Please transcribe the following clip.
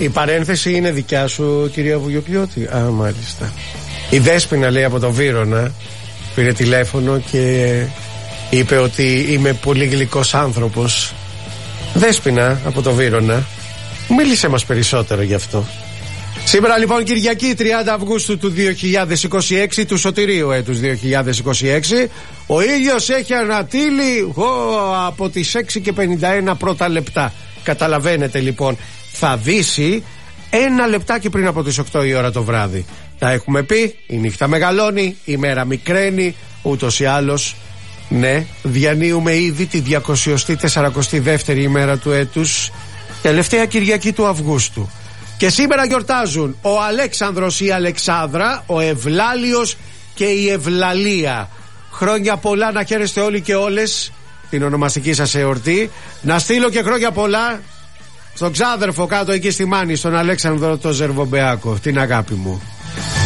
Η παρένθεση είναι δικιά σου, κυρία Βουγιοπιώτη? Α, μάλιστα. Η Δέσποινα, λέει, από το Βύρωνα πήρε τηλέφωνο και είπε ότι είμαι πολύ γλυκός άνθρωπος. Δέσποινα από το Βύρωνα, μίλησε μας περισσότερο γι' αυτό. Σήμερα λοιπόν Κυριακή 30 Αυγούστου του 2026, του σωτηρίου έτους 2026, ο ήλιος έχει ανατείλει από τις 6 και 51 πρώτα λεπτά. Καταλαβαίνετε λοιπόν, θα δύσει ένα λεπτάκι πριν από τις 8 η ώρα το βράδυ. Τα έχουμε πει, η νύχτα μεγαλώνει, η μέρα μικραίνει, ούτως ή άλλως. Ναι, διανύουμε ήδη τη 242η ημέρα του έτους, τελευταία Κυριακή του Αυγούστου. Και σήμερα γιορτάζουν ο Αλέξανδρος, η Αλεξάνδρα, ο Ευλάλιος και η Ευλαλία. Χρόνια πολλά να χαίρεστε όλοι και όλες την ονομαστική σας εορτή. Να στείλω και χρόνια πολλά στον ξάδερφο κάτω εκεί στη Μάνη, στον Αλέξανδρο το Ζερβομπεάκο, την αγάπη μου.